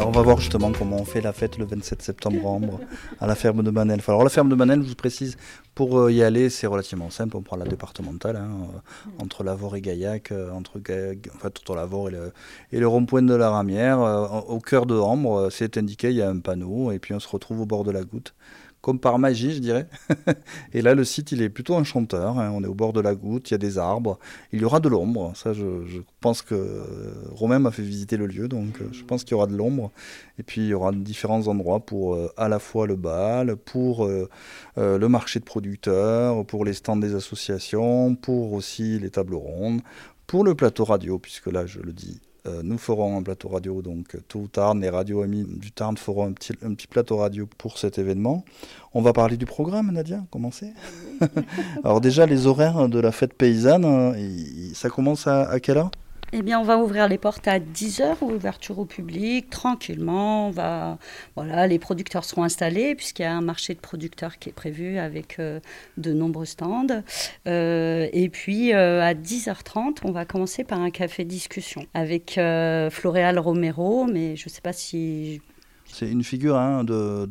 on va voir justement comment on fait la fête le 27 septembre à la ferme de Manel. Alors la ferme de Manel, je vous précise, pour y aller, c'est relativement simple. On prend la départementale entre Lavore et Gaillac, entre Lavore et le rond-point de la Ramière. Au cœur de Ambre, c'est indiqué, il y a un panneau et puis on se retrouve au bord de la Goutte. Comme par magie, je dirais. Et là, le site, il est plutôt enchanteur. On est au bord de la Goutte, il y a des arbres. Il y aura de l'ombre. Ça, je pense que Romain m'a fait visiter le lieu, donc je pense qu'il y aura de l'ombre. Et puis, il y aura différents endroits pour à la fois le bal, pour le marché de producteurs, pour les stands des associations, pour aussi les tables rondes, pour le plateau radio, puisque là, je le dis, nous ferons un plateau radio, donc tôt ou tard, les radios amis du Tarn feront un petit plateau radio pour cet événement. On va parler du programme, Nadia, comment c'est ? Alors déjà, les horaires de la fête paysanne, ça commence à quelle heure ? Eh bien, on va ouvrir les portes à 10h, ouverture au public, tranquillement. Les producteurs seront installés, puisqu'il y a un marché de producteurs qui est prévu avec de nombreux stands. Et puis, à 10h30, on va commencer par un café discussion avec Floréal Romero, mais je ne sais pas si... C'est une figure à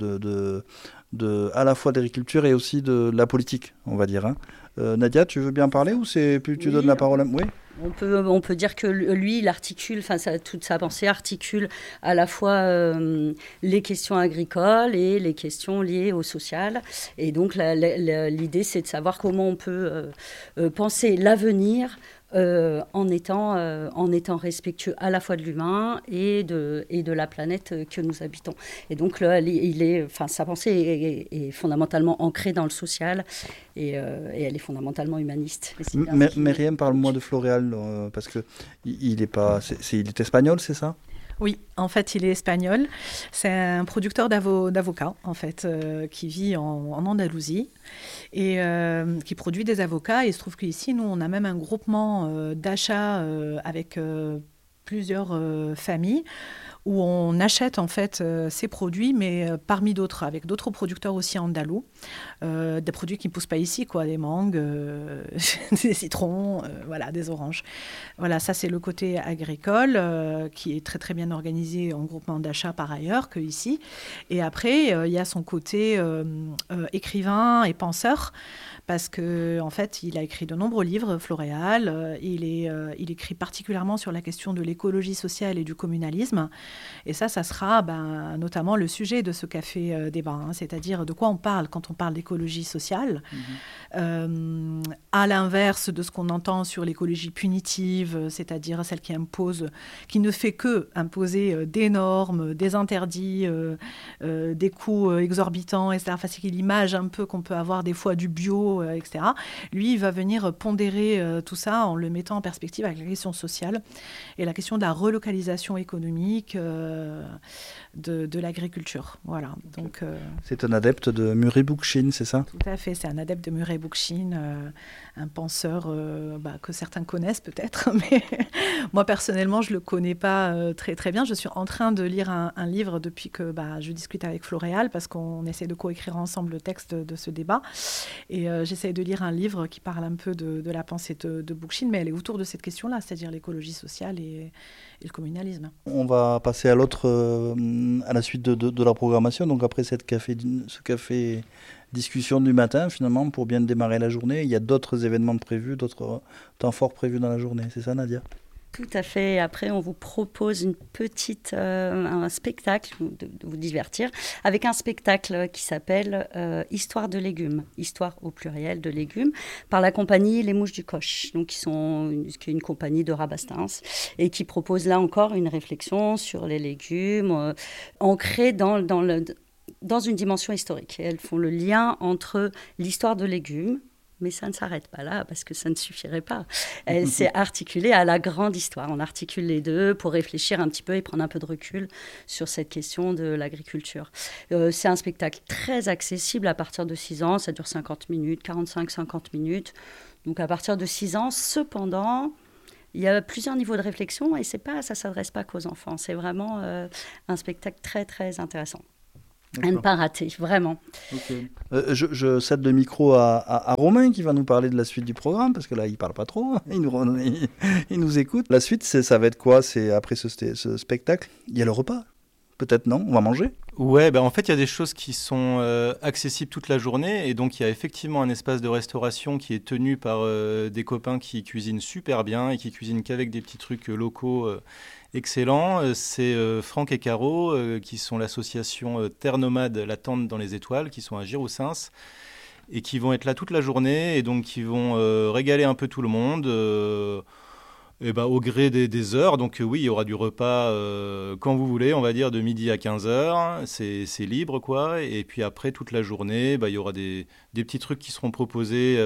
la fois d'agriculture et aussi de la politique, on va dire. Nadia, tu veux bien parler ou tu donnes la parole à... Oui. On peut dire que lui, il articule, toute sa pensée articule à la fois les questions agricoles et les questions liées au social. Et donc, l'idée, c'est de savoir comment on peut penser l'avenir en étant respectueux à la fois de l'humain et de la planète que nous habitons. Et donc, là, sa pensée est fondamentalement ancrée dans le social et elle est fondamentalement humaniste. Myriam, parle-moi de Floréal, parce qu'il est espagnol, c'est ça ? Oui, en fait, il est espagnol. C'est un producteur d'avocats, en fait, qui vit en Andalousie et qui produit des avocats. Et il se trouve qu'ici, nous, on a même un groupement d'achat avec plusieurs familles où on achète en fait ces produits, mais parmi d'autres, avec d'autres producteurs aussi andalous, des produits qui ne poussent pas ici, quoi, des mangues, des citrons, des oranges. Voilà, ça c'est le côté agricole qui est très très bien organisé en groupement d'achat par ailleurs que ici. Et après, il y a son côté écrivain et penseur. Parce qu'en fait, il a écrit de nombreux livres, Floréal. Il écrit particulièrement sur la question de l'écologie sociale et du communalisme. Et ça sera notamment le sujet de ce café débat. C'est-à-dire de quoi on parle quand on parle d'écologie sociale. À l'inverse de ce qu'on entend sur l'écologie punitive, c'est-à-dire celle qui ne fait que imposer des normes, des interdits, des coûts exorbitants, etc. C'est l'image un peu qu'on peut avoir des fois du bio, etc. Lui, il va venir pondérer tout ça en le mettant en perspective avec la question sociale et la question de la relocalisation économique de l'agriculture. Voilà. Donc, c'est un adepte de Murray Bookchin, c'est ça ? Tout à fait, c'est un adepte de Murray Bookchin, un penseur que certains connaissent peut-être, mais moi personnellement, je ne le connais pas très, très bien. Je suis en train de lire un livre depuis que je discute avec Floréal, parce qu'on essaie de coécrire ensemble le texte de ce débat. Et j'essaie de lire un livre qui parle un peu de la pensée de Bookchin, mais elle est autour de cette question-là, c'est-à-dire l'écologie sociale et le communalisme. On va passer à la suite de la programmation. Donc après ce café discussion du matin, finalement, pour bien démarrer la journée, il y a d'autres événements prévus, d'autres temps forts prévus dans la journée. C'est ça, Nadia ? Tout à fait. Après, on vous propose un spectacle, de vous divertir, avec un spectacle qui s'appelle Histoire de légumes, histoire au pluriel de légumes, par la compagnie Les Mouches du Coche, donc qui est une compagnie de Rabastens, et qui propose là encore une réflexion sur les légumes, ancrée dans une dimension historique. Et elles font le lien entre l'histoire de légumes, mais ça ne s'arrête pas là, parce que ça ne suffirait pas. Elle s'est articulée à la grande histoire. On articule les deux pour réfléchir un petit peu et prendre un peu de recul sur cette question de l'agriculture. C'est un spectacle très accessible à partir de 6 ans. Ça dure 50 minutes, 45-50 minutes. Donc à partir de 6 ans, cependant... Il y a plusieurs niveaux de réflexion et ça ne s'adresse pas qu'aux enfants. C'est vraiment un spectacle très, très intéressant. À ne pas rater, vraiment. Okay. Je cède le micro à Romain qui va nous parler de la suite du programme, parce que là, il ne parle pas trop, il nous écoute. La suite, ça va être quoi ? C'est après ce spectacle, il y a le repas. peut-être non? On va manger? Ouais, en fait, il y a des choses qui sont accessibles toute la journée. Et donc, il y a effectivement un espace de restauration qui est tenu par des copains qui cuisinent super bien et qui cuisinent qu'avec des petits trucs locaux excellents. C'est Franck et Caro, qui sont l'association Terre Nomade, la tente dans les étoiles, qui sont à Giroussens et qui vont être là toute la journée et donc qui vont régaler un peu tout le monde au gré des heures. Donc oui, il y aura du repas quand vous voulez, on va dire de midi à 15h, c'est libre quoi. Et puis après, toute la journée, il y aura des petits trucs qui seront proposés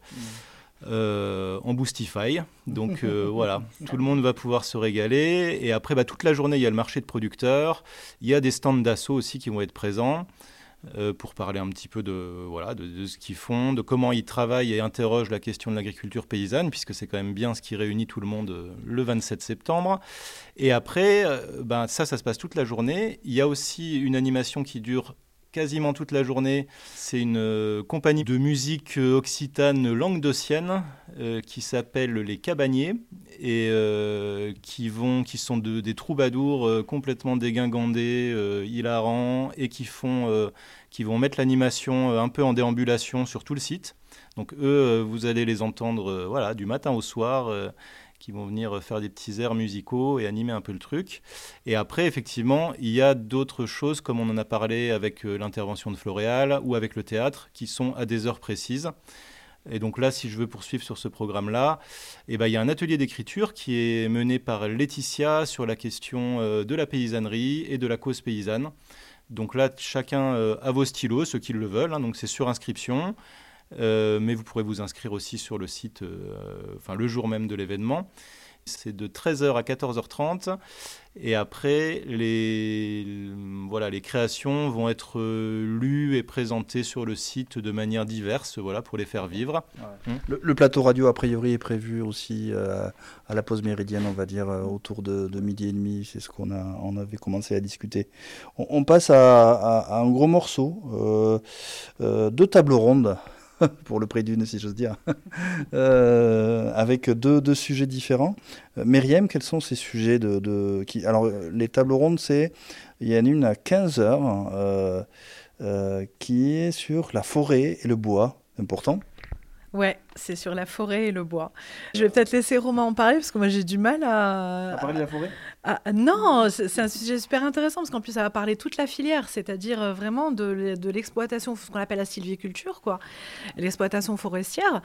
en Boostify. Donc voilà, tout le monde va pouvoir se régaler. Et après, toute la journée, il y a le marché de producteurs, il y a des stands d'assaut aussi qui vont être présents. Pour parler un petit peu de ce qu'ils font, de comment ils travaillent et interrogent la question de l'agriculture paysanne, puisque c'est quand même bien ce qui réunit tout le monde le 27 septembre. Et après, ça se passe toute la journée. Il y a aussi une animation qui dure quasiment toute la journée. C'est une compagnie de musique occitane languedocienne qui s'appelle les Cabaniers et qui sont des troubadours complètement dégingandés, hilarants et qui vont mettre l'animation un peu en déambulation sur tout le site. Donc eux, vous allez les entendre du matin au soir qui vont venir faire des petits airs musicaux et animer un peu le truc. Et après, effectivement, il y a d'autres choses, comme on en a parlé avec l'intervention de Floréal ou avec le théâtre, qui sont à des heures précises. Et donc là, si je veux poursuivre sur ce programme-là, il y a un atelier d'écriture qui est mené par Laetitia sur la question de la paysannerie et de la cause paysanne. Donc là, chacun a vos stylos, ceux qui le veulent, donc c'est sur inscription. Mais vous pourrez vous inscrire aussi sur le site le jour même de l'événement. C'est de 13h à 14h30 et après les créations vont être lues et présentées sur le site de manière diverse pour les faire vivre. Ouais. Le plateau radio a priori est prévu aussi à la pause méridienne, on va dire autour de midi et demi, c'est ce qu'on avait commencé à discuter. On passe à un gros morceau, 2 tables rondes. Pour le prix d'une, si j'ose dire, avec deux sujets différents. Myriam, quels sont ces sujets Alors, les tables rondes, il y en a une à 15h qui est sur la forêt et le bois. Important. Ouais, c'est sur la forêt et le bois. Je vais peut-être laisser Romain en parler, parce que moi j'ai du mal à parler de la forêt. Non, c'est un sujet super intéressant, parce qu'en plus ça va parler toute la filière, c'est-à-dire vraiment de l'exploitation, ce qu'on appelle la sylviculture, quoi, l'exploitation forestière,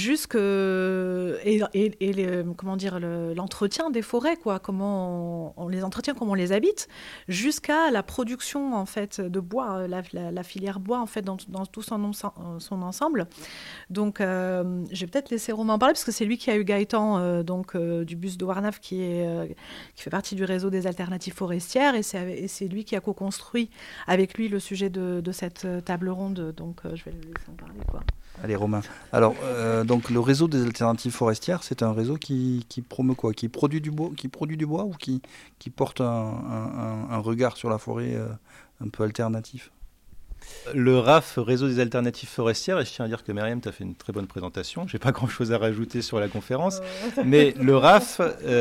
l'entretien des forêts, quoi, comment on les entretient, comment on les habite, jusqu'à la production en fait de bois, la filière bois en fait dans tout son ensemble. Donc je vais peut-être laisser Romain en parler, parce que c'est lui qui a eu Gaëtan du bus de Warnaf qui fait partie du réseau des alternatives forestières, et c'est lui qui a co-construit avec lui le sujet de cette table ronde, donc je vais le laisser en parler, quoi. Allez Romain. Alors donc le réseau des alternatives forestières, c'est un réseau qui promeut quoi? Qui produit du bois ou qui porte un regard sur la forêt un peu alternatif? Le RAF, Réseau des alternatives forestières, et je tiens à dire que Myriam, tu as fait une très bonne présentation. Je n'ai pas grand-chose à rajouter sur la conférence. Mais le RAF,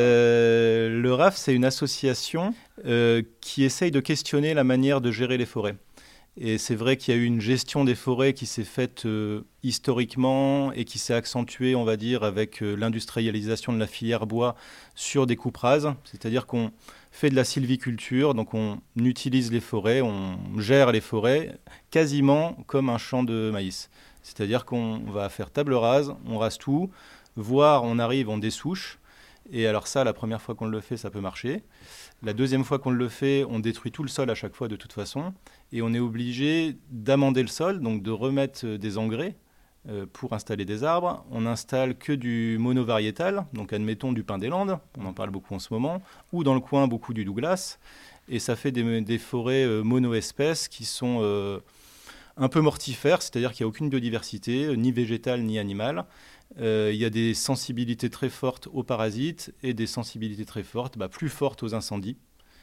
c'est une association qui essaye de questionner la manière de gérer les forêts. Et c'est vrai qu'il y a eu une gestion des forêts qui s'est faite historiquement et qui s'est accentuée, on va dire, avec l'industrialisation de la filière bois sur des coupes rases. C'est-à-dire qu'on fait de la sylviculture, donc on utilise les forêts, on gère les forêts quasiment comme un champ de maïs. C'est-à-dire qu'on va faire table rase, on rase tout, voire on arrive, on dessouche. Et alors ça, la première fois qu'on le fait, ça peut marcher. La deuxième fois qu'on le fait, on détruit tout le sol à chaque fois de toute façon. Et on est obligé d'amender le sol, donc de remettre des engrais pour installer des arbres. On n'installe que du monovariétal, donc admettons du pin des Landes, on en parle beaucoup en ce moment, ou dans le coin beaucoup du Douglas. Et ça fait des forêts mono-espèces qui sont un peu mortifères, c'est-à-dire qu'il n'y a aucune biodiversité, ni végétale ni animale. Il y a des sensibilités très fortes aux parasites et des sensibilités très fortes, plus fortes aux incendies.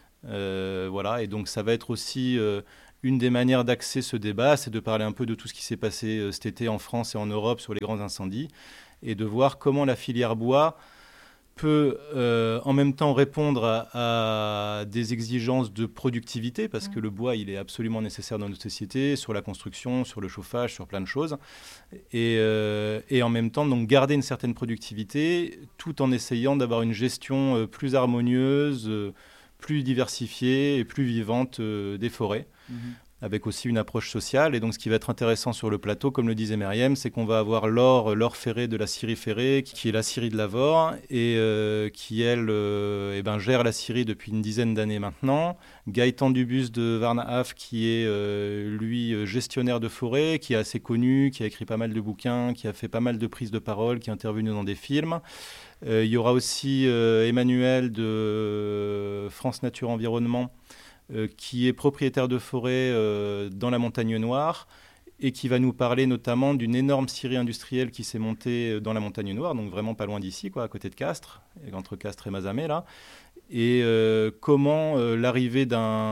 Et donc ça va être aussi une des manières d'axer ce débat, c'est de parler un peu de tout ce qui s'est passé cet été en France et en Europe sur les grands incendies, et de voir comment la filière bois peut en même temps répondre à des exigences de productivité, parce que le bois, il est absolument nécessaire dans notre société, sur la construction, sur le chauffage, sur plein de choses. Et en même temps, donc, garder une certaine productivité, tout en essayant d'avoir une gestion plus harmonieuse, plus diversifiée et plus vivante des forêts. Avec aussi une approche sociale. Et donc, ce qui va être intéressant sur le plateau, comme le disait Myriam, c'est qu'on va avoir Laure Ferré de la scierie Ferré, qui est la scierie de Lavore, et qui, elle, gère la scierie depuis une dizaine d'années maintenant. Gaëtan Dubus de Varnhaaf, qui est, lui, gestionnaire de forêt, qui est assez connu, qui a écrit pas mal de bouquins, qui a fait pas mal de prises de parole, qui est intervenu dans des films. Il y aura aussi Emmanuel de France Nature Environnement, qui est propriétaire de forêt dans la Montagne Noire et qui va nous parler notamment d'une énorme scierie industrielle qui s'est montée dans la Montagne Noire, donc vraiment pas loin d'ici, à côté de Castres, entre Castres et Mazamet, là. Et comment l'arrivée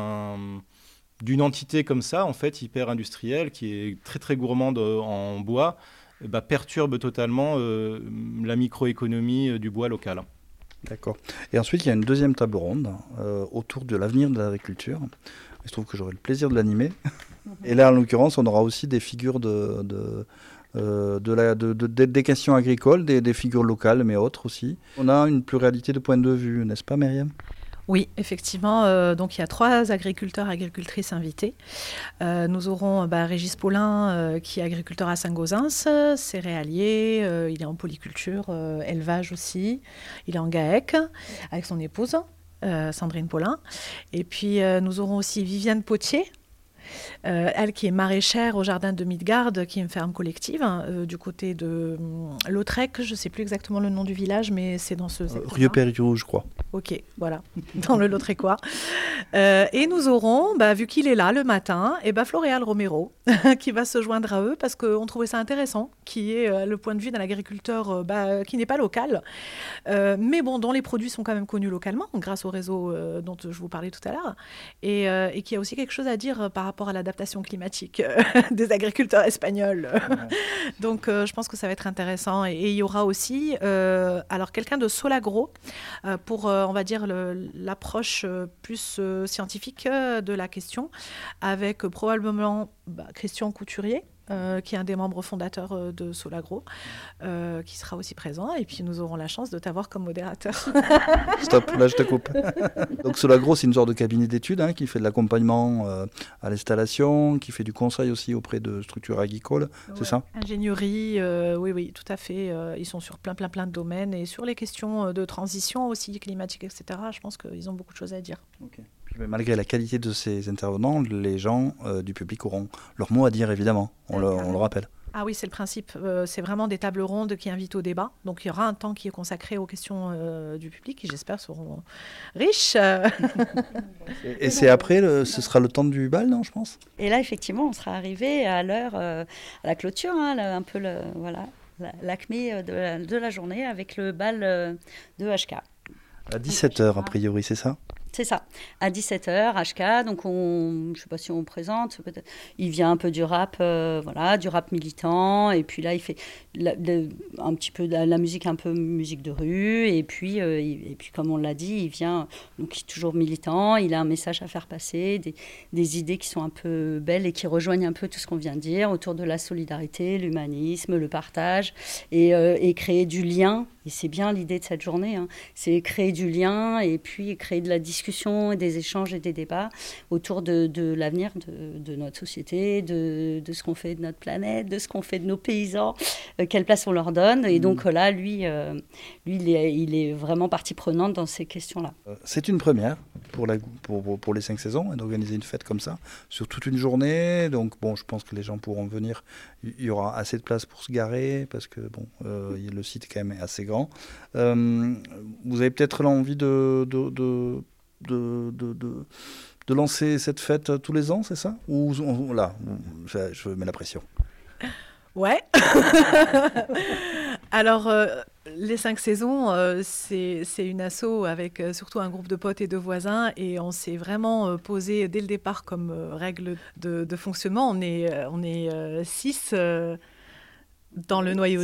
d'une entité comme ça, en fait, hyper industrielle, qui est très très gourmande en bois, perturbe totalement la microéconomie du bois local. D'accord. Et ensuite, il y a une deuxième table ronde autour de l'avenir de l'agriculture. Il se trouve que j'aurai le plaisir de l'animer. Et là, en l'occurrence, on aura aussi des figures des questions agricoles, des figures locales, mais autres aussi. On a une pluralité de points de vue, n'est-ce pas, Myriam ? Oui, effectivement. Donc, il y a 3 agricultrices invités. Nous aurons Régis Paulin, qui est agriculteur à Saint-Gauzens, céréalier. Il est en polyculture, élevage aussi. Il est en GAEC avec son épouse, Sandrine Paulin. Et puis, nous aurons aussi Viviane Potier, elle qui est maraîchère au jardin de Midgard, qui est une ferme collective du côté de Lautrec. Je ne sais plus exactement le nom du village, mais c'est dans ce secteur. Rieux-Périgueux, je crois. Ok, voilà, dans le Lautrécois. Et nous aurons, vu qu'il est là le matin, Floréal Romero, qui va se joindre à eux, parce qu'on trouvait ça intéressant, qui est le point de vue d'un agriculteur qui n'est pas local, mais dont les produits sont quand même connus localement, grâce au réseau dont je vous parlais tout à l'heure, et qui a aussi quelque chose à dire par rapport à l'adaptation climatique des agriculteurs espagnols. Donc, je pense que ça va être intéressant. Et il y aura aussi quelqu'un de Solagro pour, on va dire, l'approche plus scientifique de la question, avec probablement Christian Couturier, qui est un des membres fondateurs de Solagro, qui sera aussi présent. Et puis, nous aurons la chance de t'avoir comme modérateur. Stop, là, je te coupe. Donc, Solagro, c'est une sorte de cabinet d'études qui fait de l'accompagnement à l'installation, qui fait du conseil aussi auprès de structures agricoles, c'est ça ? Ingénierie, oui, tout à fait. Ils sont sur plein de domaines. Et sur les questions de transition aussi, climatique, etc., je pense qu'ils ont beaucoup de choses à dire. Okay. Mais malgré la qualité de ces intervenants, les gens du public auront leur mot à dire, évidemment. On le rappelle. Ah oui, c'est le principe. C'est vraiment des tables rondes qui invitent au débat. Donc, il y aura un temps qui est consacré aux questions du public qui, j'espère, seront riches. Et c'est après, ce sera le temps du bal, non, je pense ? Et là, effectivement, on sera arrivé à l'heure, à la clôture, un peu l'acmé de la journée avec le bal de HK. À 17h, a priori, c'est ça ? C'est ça, à 17h, HK, donc je ne sais pas si on présente, peut-être, il vient un peu du rap, du rap militant, et puis là il fait un petit peu de la musique, un peu musique de rue, et puis comme on l'a dit, il vient, donc il est toujours militant, il a un message à faire passer, des idées qui sont un peu belles et qui rejoignent un peu tout ce qu'on vient de dire, autour de la solidarité, l'humanisme, le partage, et créer du lien. Et c'est bien l'idée de cette journée, c'est créer du lien et puis créer de la discussion et des échanges et des débats autour de l'avenir de notre société, de ce qu'on fait de notre planète, de ce qu'on fait de nos paysans, quelle place on leur donne. Et donc là, lui il est vraiment partie prenante dans ces questions-là. C'est une première pour les 5 saisons, d'organiser une fête comme ça, sur toute une journée. Donc je pense que les gens pourront venir. Il y aura assez de place pour se garer, parce que le site est quand même assez grand. Vous avez peut-être l'envie de lancer cette fête tous les ans, c'est ça ? Ou là, je mets la pression. Ouais. Alors, les 5 saisons, c'est une asso avec surtout un groupe de potes et de voisins, et on s'est vraiment posé dès le départ comme règle de fonctionnement. On est 6 dans le noyau